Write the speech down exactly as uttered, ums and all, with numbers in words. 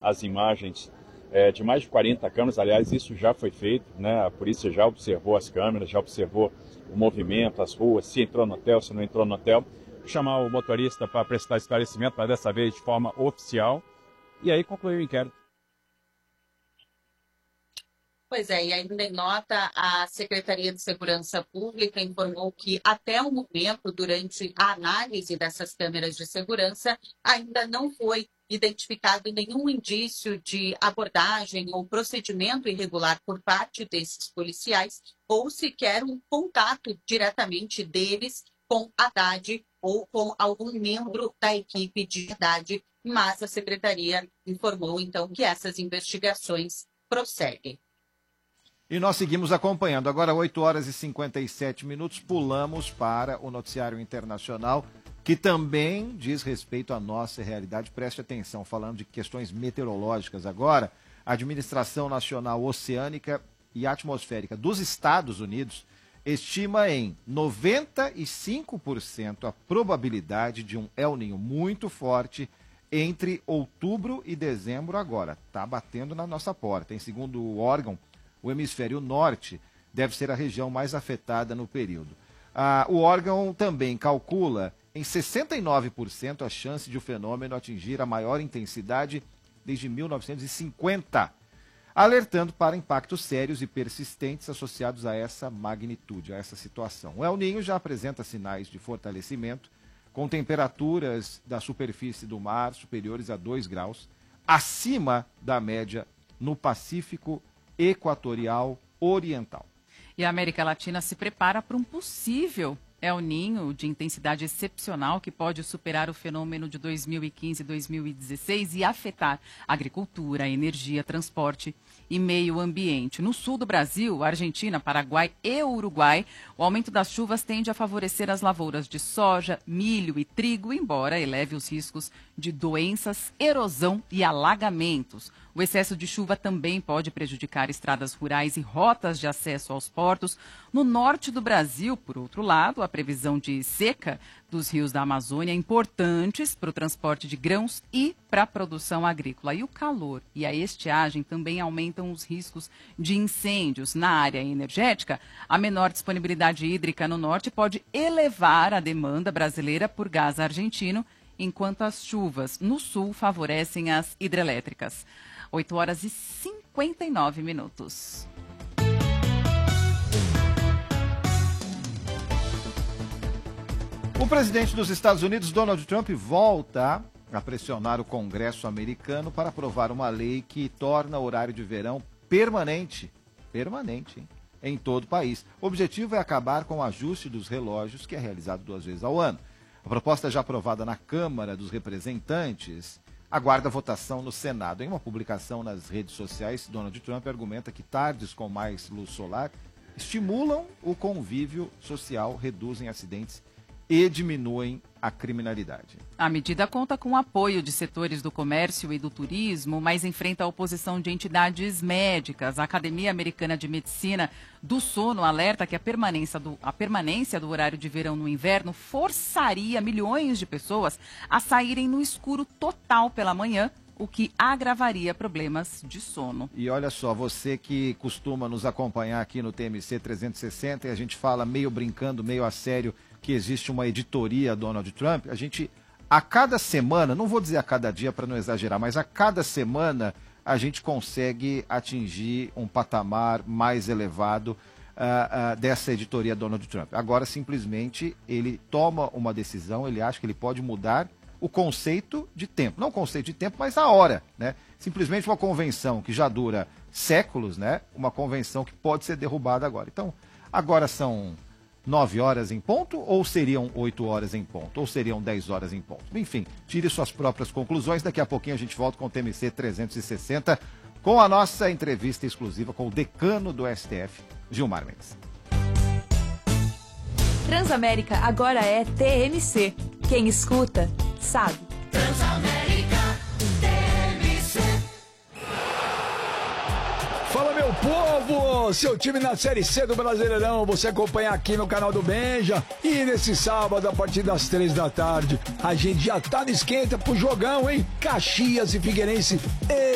as imagens é, de mais de quarenta câmeras. Aliás, isso já foi feito, né? A polícia já observou as câmeras, já observou o movimento, as ruas, se entrou no hotel, se não entrou no hotel. Vou chamar o motorista para prestar esclarecimento, mas dessa vez de forma oficial, e aí concluir o inquérito. Pois é, e ainda em nota, a Secretaria de Segurança Pública informou que até o momento, durante a análise dessas câmeras de segurança, ainda não foi identificado nenhum indício de abordagem ou procedimento irregular por parte desses policiais, ou sequer um contato diretamente deles com Haddad ou com algum membro da equipe de Haddad, mas a Secretaria informou, então, que essas investigações prosseguem. E nós seguimos acompanhando. Agora, oito horas e cinquenta e sete minutos, pulamos para o noticiário internacional, que também diz respeito à nossa realidade. Preste atenção, falando de questões meteorológicas agora, a Administração Nacional Oceânica e Atmosférica dos Estados Unidos estima em noventa e cinco por cento a probabilidade de um El Niño muito forte entre outubro e dezembro agora. Está batendo na nossa porta. Em segundo o órgão, o hemisfério norte deve ser a região mais afetada no período. Ah, o órgão também calcula em sessenta e nove por cento a chance de o fenômeno atingir a maior intensidade desde mil novecentos e cinquenta, alertando para impactos sérios e persistentes associados a essa magnitude, a essa situação. O El Niño já apresenta sinais de fortalecimento, com temperaturas da superfície do mar superiores a dois graus, acima da média no Pacífico Equatorial Oriental. E a América Latina se prepara para um possível El Niño de intensidade excepcional que pode superar o fenômeno de dois mil e quinze e dois mil e dezesseis e afetar agricultura, energia, transporte e meio ambiente. No sul do Brasil, Argentina, Paraguai e Uruguai, o aumento das chuvas tende a favorecer as lavouras de soja, milho e trigo, embora eleve os riscos de doenças, erosão e alagamentos. O excesso de chuva também pode prejudicar estradas rurais e rotas de acesso aos portos. No norte do Brasil, por outro lado, a previsão de seca dos rios da Amazônia é importantes para o transporte de grãos e para a produção agrícola. E o calor e a estiagem também aumentam os riscos de incêndios. Na área energética, a menor disponibilidade hídrica no norte pode elevar a demanda brasileira por gás argentino, enquanto as chuvas no sul favorecem as hidrelétricas. oito horas e cinquenta e nove minutos. O presidente dos Estados Unidos, Donald Trump, volta a pressionar o Congresso americano para aprovar uma lei que torna o horário de verão permanente, permanente, hein, em todo o país. O objetivo é acabar com o ajuste dos relógios, que é realizado duas vezes ao ano. A proposta já aprovada na Câmara dos Representantes aguarda votação no Senado. Em uma publicação nas redes sociais, Donald Trump argumenta que tardes com mais luz solar estimulam o convívio social, reduzem acidentes e diminuem a criminalidade. A medida conta com o apoio de setores do comércio e do turismo, mas enfrenta a oposição de entidades médicas. A Academia Americana de Medicina do Sono alerta que a permanência do, a permanência do horário de verão no inverno forçaria milhões de pessoas a saírem no escuro total pela manhã, o que agravaria problemas de sono. E olha só, você que costuma nos acompanhar aqui no T M C trezentos e sessenta, e a gente fala meio brincando, meio a sério, que existe uma editoria Donald Trump, a gente, a cada semana, não vou dizer a cada dia para não exagerar, mas a cada semana a gente consegue atingir um patamar mais elevado uh, uh, dessa editoria Donald Trump. Agora, simplesmente, ele toma uma decisão, ele acha que ele pode mudar o conceito de tempo. Não o conceito de tempo, mas a hora, né? Simplesmente uma convenção que já dura séculos, né? Uma convenção que pode ser derrubada agora. Então, agora são nove horas em ponto, ou seriam oito horas em ponto, ou seriam dez horas em ponto. Enfim, tire suas próprias conclusões. Daqui a pouquinho a gente volta com o T M C trezentos e sessenta, com a nossa entrevista exclusiva com o decano do S T F, Gilmar Mendes. Transamérica agora é T M C. Quem escuta, sabe. Transamérica T M C. Fala, meu povo! Seu time na Série C do Brasileirão, você acompanha aqui no canal do Benja. E nesse sábado, a partir das três da tarde, a gente já tá no esquenta pro jogão, hein? Caxias e Figueirense.